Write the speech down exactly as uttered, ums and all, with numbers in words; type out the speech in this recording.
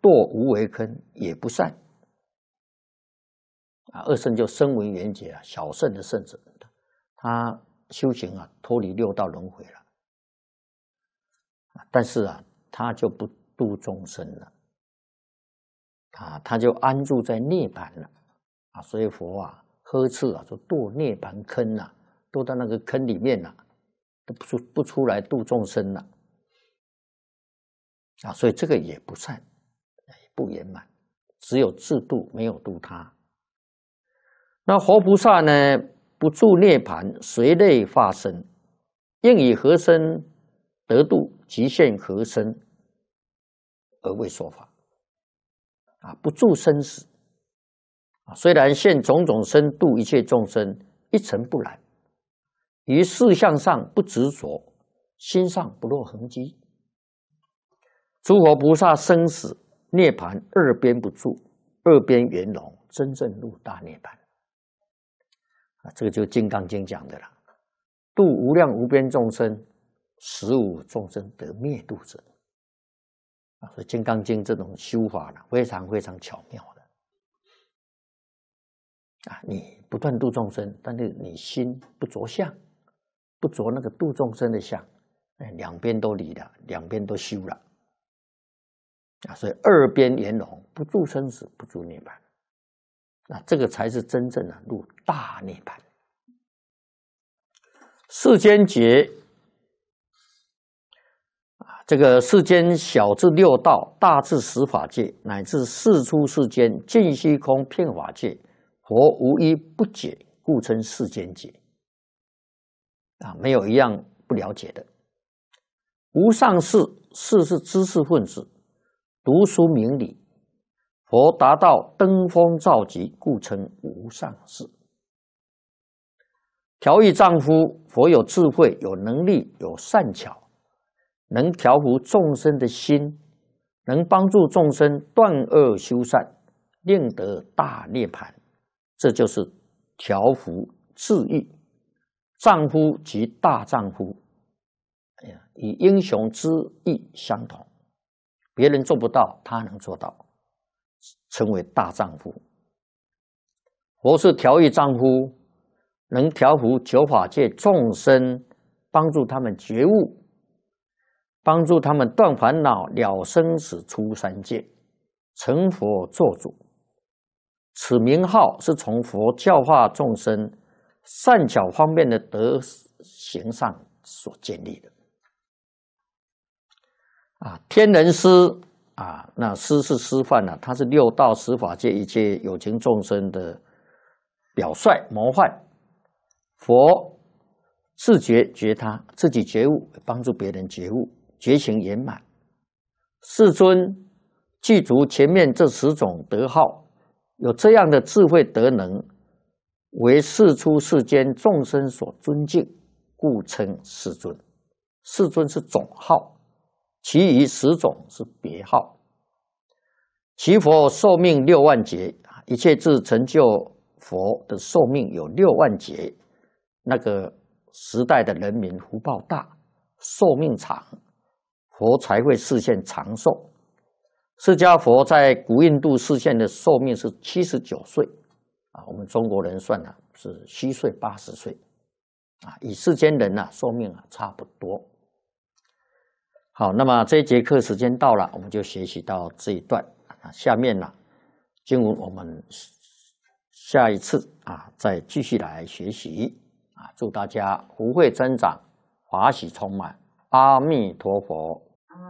堕无为坑也不善。啊，二圣就声闻缘觉啊，小圣的圣者，他修行啊，脱离六道轮回了，但是啊，他就不度众生了，啊，他就安住在涅槃了，啊，所以佛啊呵斥啊，说堕涅槃坑啊，堕到那个坑里面了，啊，都不出不出来度众生了，啊，所以这个也不善，也不圆满，只有自度，没有度他。那活菩萨呢，不住涅槃，随类化身，应以何身得度，即现何身而为说法。啊，不住生死，啊，虽然现种种身度一切众生，一尘不染，于事相上不执着，心上不落痕迹。诸佛菩萨生死涅槃二边不住，二边圆融，真正入大涅槃。啊，这个就是《金刚经》讲的啦，度无量无边众生，实无众生得灭度者。啊，所以《金刚经》这种修法呢，非常非常巧妙的。啊，你不断度众生，但是你心不着相，不着那个度众生的相，哎，两边都离了，两边都修了。啊，所以二边圆融，不住生死，不住涅槃。那这个才是真正的入大涅槃。世间觉啊，这个世间小至六道，大至十法界，乃至世出世间尽虚空遍法界，佛无一不解，故称世间解。啊，没有一样不了解的。无上士，士是知识分子，读书明理。佛达到登峰造极，故称无上士。调御丈夫，佛有智慧，有能力，有善巧，能调伏众生的心，能帮助众生断恶修善，令得大涅槃。这就是调伏治愈。丈夫即大丈夫，哎呀，与英雄之意相同，别人做不到，他能做到。称为大丈夫。佛是调御丈夫，能调伏九法界众生，帮助他们觉悟，帮助他们断烦恼，了生死，出三界，成佛作主。此名号是从佛教化众生善巧方面的德行上所建立的。啊，天人师。啊，那师是师范啊，他是六道十法界一切有情众生的表率模范。佛自觉觉他，自己觉悟，帮助别人觉悟，觉醒圆满。世尊具足前面这十种德号，有这样的智慧德能，为世出世间众生所尊敬，故称世尊。世尊是总号。其余十种是别号。其佛寿命六万劫，一切自成就佛的寿命有六万劫。那个时代的人民福报大，寿命长，佛才会示现长寿。释迦佛在古印度示现的寿命是七十九岁，啊，我们中国人算啊是虚岁八十岁，啊，与世间人啊寿命啊差不多。好，那么这一节课时间到了，我们就学习到这一段。下面呢，经文我们下一次啊再继续来学习啊，祝大家福慧增长，法喜充满，阿弥陀佛。